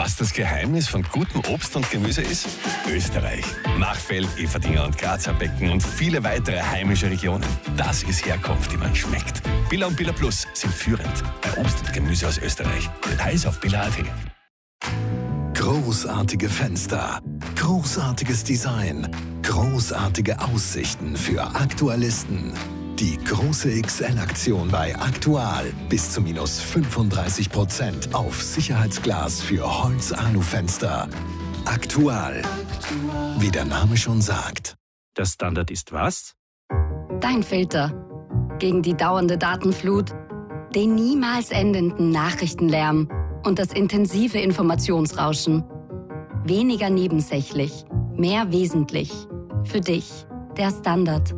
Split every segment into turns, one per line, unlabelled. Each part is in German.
Was das Geheimnis von gutem Obst und Gemüse ist? Österreich. Machfeld, Everdinger und Grazer Becken und viele weitere heimische Regionen. Das ist Herkunft, die man schmeckt. Billa und Billa Plus sind führend bei Obst und Gemüse aus Österreich. Details auf billa.at.
Großartige Fenster, großartiges Design, großartige Aussichten für Aktualisten. Die große XL-Aktion bei Aktual. Bis zu minus 35% auf Sicherheitsglas für Holz-Alu-Fenster. Aktual. Wie der Name schon sagt.
Der Standard ist was?
Dein Filter. Gegen die dauernde Datenflut, den niemals endenden Nachrichtenlärm und das intensive Informationsrauschen. Weniger nebensächlich, mehr wesentlich. Für dich, der Standard.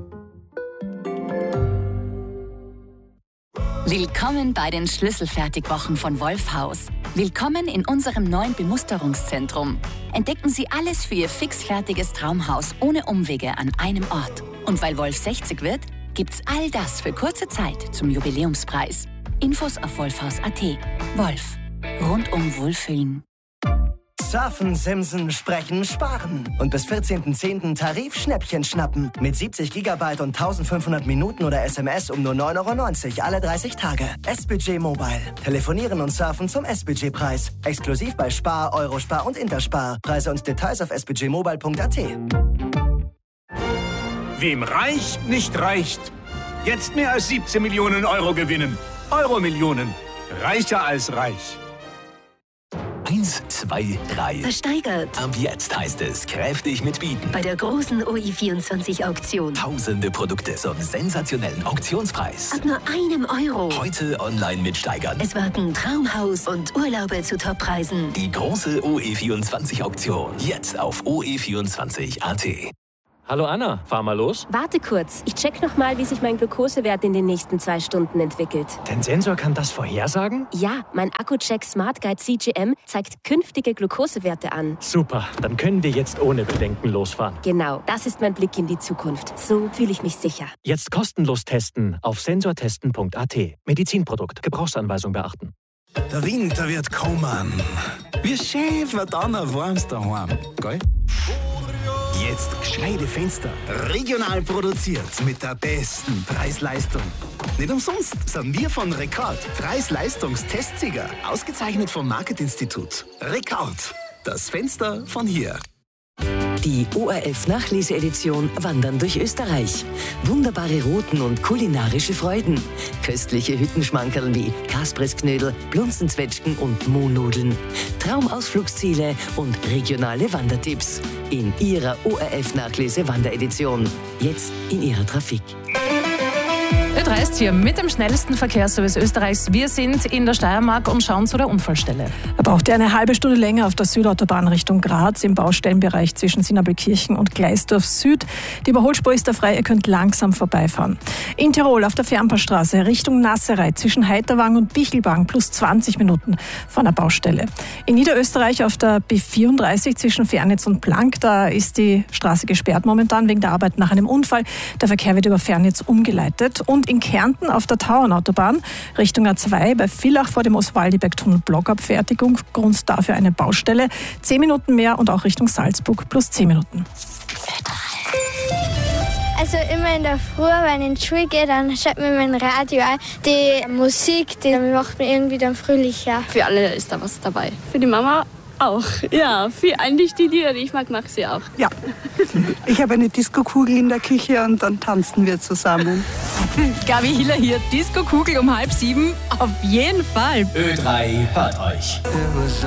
Willkommen bei den Schlüsselfertigwochen von Wolfhaus. Willkommen in unserem neuen Bemusterungszentrum. Entdecken Sie alles für Ihr fixfertiges Traumhaus ohne Umwege an einem Ort. Und weil Wolf 60 wird, gibt's all das für kurze Zeit zum Jubiläumspreis. Infos auf wolfhaus.at. Wolf. Rundum Wohlfühlen.
Surfen, Simsen, Sprechen, Sparen. Und bis 14.10. Tarif-Schnäppchen schnappen. Mit 70 GB und 1500 Minuten oder SMS um nur 9,90 € alle 30 Tage. S-Budget Mobile. Telefonieren und surfen zum S-Budget-Preis. Exklusiv bei Spar, Eurospar und Interspar. Preise und Details auf sbudgetmobile.at.
Wem reicht, nicht reicht. Jetzt mehr als 17 Millionen Euro gewinnen. Euro-Millionen. Reicher als reich.
1, 2, 3.
Versteigert.
Ab jetzt heißt es kräftig mitbieten.
Bei der großen OI24-Auktion.
Tausende Produkte zum sensationellen Auktionspreis.
Ab nur €1.
Heute online mitsteigern.
Es warten Traumhaus und Urlaube zu Toppreisen.
Die große OE24-Auktion. Jetzt auf OE24.at.
Hallo Anna, fahr mal los.
Warte kurz, ich check noch mal, wie sich mein Glukosewert in den nächsten 2 Stunden entwickelt.
Dein Sensor kann das vorhersagen?
Ja, mein Accu-Check Smart Guide CGM zeigt künftige Glukosewerte an.
Super, dann können wir jetzt ohne Bedenken losfahren.
Genau, das ist mein Blick in die Zukunft. So fühle ich mich sicher.
Jetzt kostenlos testen auf sensortesten.at. Medizinprodukt, Gebrauchsanweisung beachten.
Der Winter wird kommen. Wie schön wird dann ein warmes daheim, gell? Jetzt gescheite Fenster. Regional produziert mit der besten Preis-Leistung. Nicht umsonst sind wir von Rekord Preis-Leistungs-Testsieger. Ausgezeichnet vom Marketinstitut. Rekord. Das Fenster von hier.
Die ORF-Nachlese-Edition Wandern durch Österreich. Wunderbare Routen und kulinarische Freuden. Köstliche Hüttenschmankerl wie Kasprisknödel, Blunzenzwetschgen und Mohnnudeln. Traumausflugsziele und regionale Wandertipps. In Ihrer ORF-Nachlese-Wanderedition. Jetzt in Ihrer Trafik.
Ö3 ist hier mit dem schnellsten Verkehrsservice Österreichs. Wir sind in der Steiermark und schauen zu der Unfallstelle.
Da braucht ihr eine halbe Stunde länger auf der Südautobahn Richtung Graz im Baustellenbereich zwischen Sinabelkirchen und Gleisdorf Süd. Die Überholspur ist da frei, ihr könnt langsam vorbeifahren. In Tirol auf der Fernpassstraße Richtung Nasserei zwischen Heiterwang und Bichelbang plus 20 Minuten von der Baustelle. In Niederösterreich auf der B34 zwischen Fernitz und Blank, da ist die Straße gesperrt momentan wegen der Arbeit nach einem Unfall. Der Verkehr wird über Fernitz umgeleitet. Und in Kärnten auf der Tauernautobahn Richtung A2 bei Villach vor dem Oswaldiberg-Tunnel Blockabfertigung. Grund dafür eine Baustelle. 10 Minuten mehr und auch Richtung Salzburg plus 10 Minuten.
Also immer in der Früh, wenn ich in die Schule gehe, dann schaut mir mein Radio an. Die Musik, die macht mich irgendwie dann fröhlicher.
Für alle ist da was dabei. Für die Mama auch. Ja, für eigentlich die Lieder, die ich mag sie auch.
Ja, ich habe eine Diskokugel in der Küche und dann tanzen wir zusammen.
Gabi Hiller hier, Disco-Kugel um 6:30. Auf jeden Fall.
Ö3 hört euch.